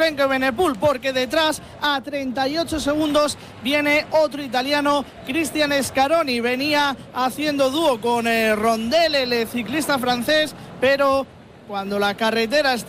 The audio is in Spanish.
Renko Evenepoel, porque detrás a 38 segundos viene otro italiano, Cristian Scaroni. Venía haciendo dúo con Rondelli, el ciclista francés, pero cuando la carretera está